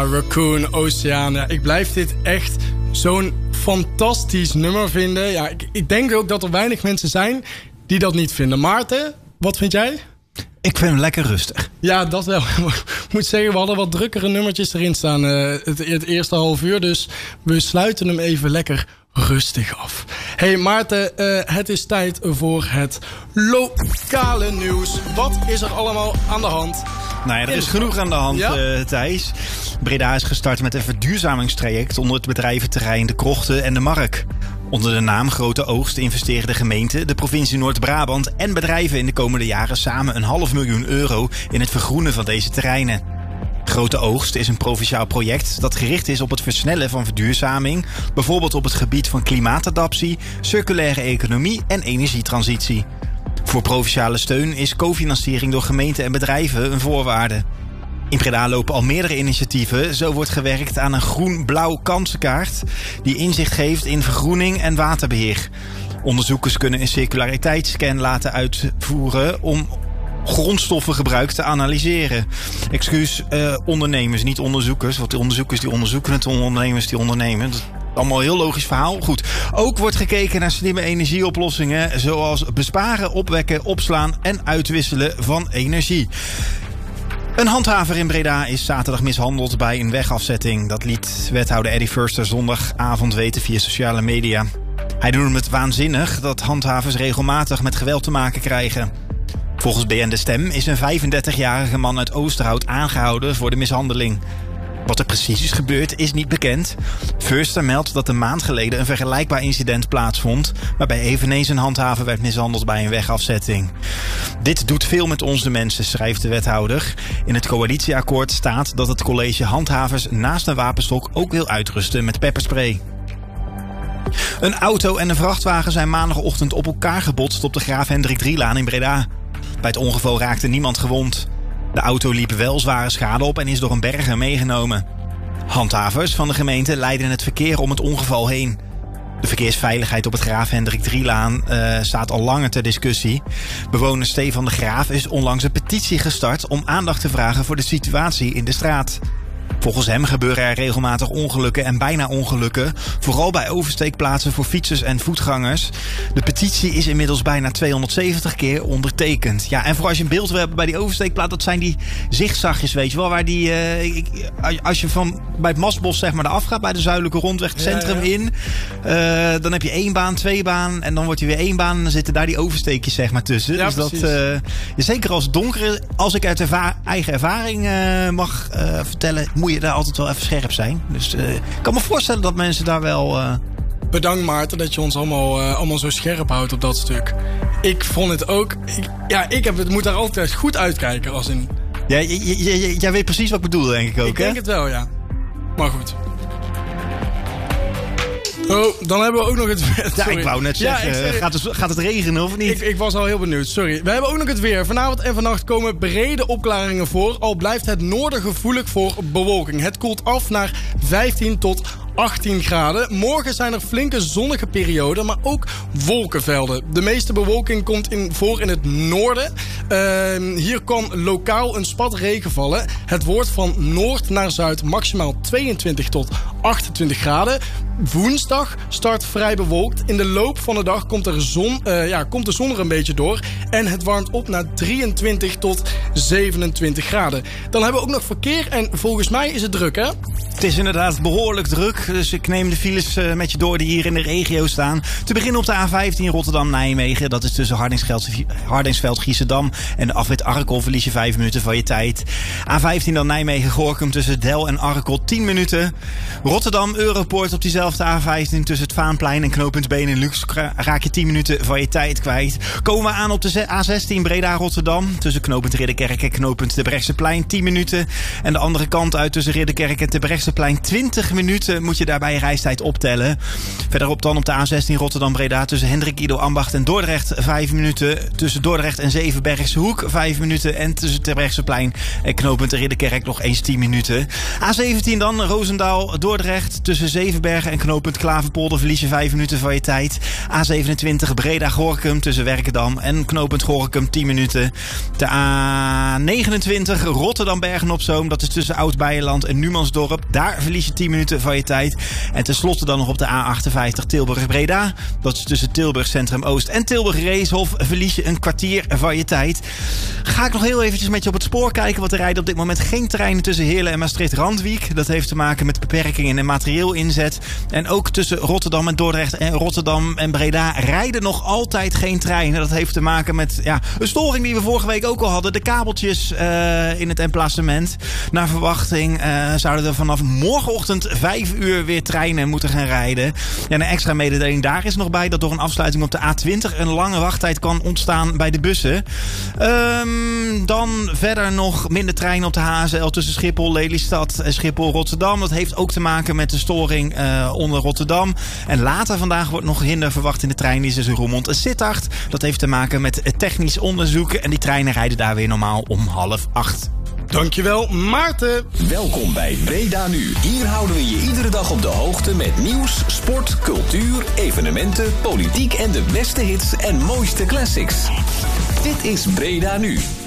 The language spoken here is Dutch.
Raccoon Oceaan. Ja, ik blijf dit echt zo'n fantastisch nummer vinden. Ja, ik denk ook dat er weinig mensen zijn die dat niet vinden. Maarten, wat vind jij? Ik vind hem lekker rustig. Ja, dat wel. Ik moet zeggen, we hadden wat drukkere nummertjes erin staan het eerste half uur. Dus we sluiten hem even lekker rustig af. Hey Maarten, het is tijd voor het lokale nieuws. Wat is er allemaal aan de hand? Nou ja, er is genoeg aan de hand, Thijs. Breda is gestart met een verduurzamingstraject onder het bedrijventerrein De Krochten en de Mark. Onder de naam Grote Oogst investeren de gemeente, de provincie Noord-Brabant en bedrijven in de komende jaren samen €500.000 in het vergroenen van deze terreinen. Grote Oogst is een provinciaal project dat gericht is op het versnellen van verduurzaming, bijvoorbeeld op het gebied van klimaatadaptie, circulaire economie en energietransitie. Voor provinciale steun is cofinanciering door gemeenten en bedrijven een voorwaarde. In Breda lopen al meerdere initiatieven. Zo wordt gewerkt aan een groen-blauw kansenkaart die inzicht geeft in vergroening en waterbeheer. Onderzoekers kunnen een circulariteitsscan laten uitvoeren om grondstoffengebruik te analyseren. Ondernemers, niet onderzoekers. Want de onderzoekers die onderzoeken het, ondernemers die ondernemen. Dat is allemaal een heel logisch verhaal. Goed. Ook wordt gekeken naar slimme energieoplossingen, zoals besparen, opwekken, opslaan en uitwisselen van energie. Een handhaver in Breda is zaterdag mishandeld bij een wegafzetting. Dat liet wethouder Eddie Förster zondagavond weten via sociale media. Hij noemde het waanzinnig dat handhavers regelmatig met geweld te maken krijgen. Volgens BN De Stem is een 35-jarige man uit Oosterhout aangehouden voor de mishandeling. Wat er precies is gebeurd is niet bekend. Förster meldt dat een maand geleden een vergelijkbaar incident plaatsvond, waarbij eveneens een handhaver werd mishandeld bij een wegafzetting. Dit doet veel met onze mensen, schrijft de wethouder. In het coalitieakkoord staat dat het college handhavers naast een wapenstok ook wil uitrusten met pepperspray. Een auto en een vrachtwagen zijn maandagochtend op elkaar gebotst op de Graaf Hendrik Drielaan in Breda. Bij het ongeval raakte niemand gewond. De auto liep wel zware schade op en is door een berger meegenomen. Handhavers van de gemeente leiden het verkeer om het ongeval heen. De verkeersveiligheid op het Graaf Hendrik Drielaan staat al langer ter discussie. Bewoner Stefan de Graaf is onlangs een petitie gestart om aandacht te vragen voor de situatie in de straat. Volgens hem gebeuren er regelmatig ongelukken en bijna ongelukken, vooral bij oversteekplaatsen voor fietsers en voetgangers. De petitie is inmiddels bijna 270 keer ondertekend. Ja, en voor als je een beeld wil hebben bij die oversteekplaat, dat zijn die zigzagjes, weet je wel, waar die, als je bij het Mastbos zeg maar eraf gaat, bij de Zuidelijke Rondweg het centrum in, dan heb je 1 baan, 2 baan en dan wordt je weer 1 baan en dan zitten daar die oversteekjes zeg maar tussen. Ja, dus dat, zeker als het donker is, als ik uit eigen ervaring mag vertellen, moet je daar altijd wel even scherp zijn. Dus ik kan me voorstellen dat mensen daar wel... Bedankt Maarten dat je ons allemaal zo scherp houdt op dat stuk. Ik vond het ook... Ik moet daar altijd goed uitkijken als in... Ja, jij weet precies wat ik bedoel, denk ik ook, Ik denk het wel, ja. Maar goed. Oh, dan hebben we ook nog het weer. Ja, ik wou net zeggen, gaat het regenen of niet? Ik was al heel benieuwd, sorry. We hebben ook nog het weer. Vanavond en vannacht komen brede opklaringen voor, al blijft het noorden gevoelig voor bewolking. Het koelt af naar 15 tot 18 graden. Morgen zijn er flinke zonnige perioden, maar ook wolkenvelden. De meeste bewolking komt voor in het noorden. Hier kan lokaal een spat regen vallen. Het wordt van noord naar zuid maximaal 22 tot 28 graden. Woensdag start vrij bewolkt. In de loop van de dag komt de zon er een beetje door. En het warmt op naar 23 tot 27 graden. Dan hebben we ook nog verkeer en volgens mij is het druk, hè? Het is inderdaad behoorlijk druk, dus ik neem de files met je door die hier in de regio staan. Te beginnen op de A15 Rotterdam-Nijmegen. Dat is tussen Hardingsveld-Giessendam en de afrit Arkel verlies je 5 minuten van je tijd. A15 dan Nijmegen-Gorinchem tussen Del en Arkel 10 minuten. Rotterdam-Europoort op diezelfde A15 tussen het Vaanplein en knooppunt Benelux raak je 10 minuten van je tijd kwijt. Komen we aan op de A16 Breda-Rotterdam tussen knooppunt Ridderkerk en knooppunt Terbrechtseplein 10 minuten. En de andere kant uit tussen Ridderkerk en Terbrechtseplein 20 minuten moet je daarbij je reistijd optellen. Verderop dan op de A16 Rotterdam-Breda tussen Hendrik Ido Ambacht en Dordrecht 5 minuten. Tussen Dordrecht en Zevenbergse Hoek 5 minuten. En tussen Terbrechtseplein en knooppunt Ridderkerk nog eens 10 minuten. A17 dan Roosendaal-Dordrecht tussen Zevenbergen en knooppunt Klaverpolder verlies je 5 minuten van je tijd. A27 Breda-Gorinchem tussen Werkendam en knooppunt Gorinchem 10 minuten. De A29 Rotterdam-Bergen-op-Zoom. Dat is tussen Oud-Beijerland en Numansdorp. Daar verlies je 10 minuten van je tijd. En tenslotte dan nog op de A58 Tilburg-Breda. Dat is tussen Tilburg Centrum Oost en Tilburg-Reeshof. Verlies je een kwartier van je tijd. Ga ik nog heel eventjes met je op het spoor kijken. Want er rijden op dit moment geen treinen tussen Heerlen en Maastricht-Randwiek. Dat heeft te maken met beperkingen en materieelinzet. En ook tussen Rotterdam en Dordrecht en Rotterdam en Breda rijden nog altijd geen treinen. Dat heeft te maken met een storing die we vorige week ook al hadden. De kabeltjes in het emplacement. Naar verwachting zouden er vanaf morgenochtend 5 uur weer treinen moeten gaan rijden. Ja, een extra mededeling daar is nog bij dat door een afsluiting op de A20 een lange wachttijd kan ontstaan bij de bussen. Dan verder nog minder treinen op de HSL tussen Schiphol, Lelystad en Schiphol-Rotterdam. Dat heeft ook te maken met de storing onder Rotterdam. En later vandaag wordt nog hinder verwacht in de trein die tussen Roermond en Sittard. Dat heeft te maken met technisch onderzoek. En die treinen rijden daar weer normaal om 7:30. Dankjewel, Maarten. Welkom bij Breda Nu. Hier houden we je iedere dag op de hoogte met nieuws, sport, cultuur, evenementen, politiek en de beste hits en mooiste classics. Dit is Breda Nu.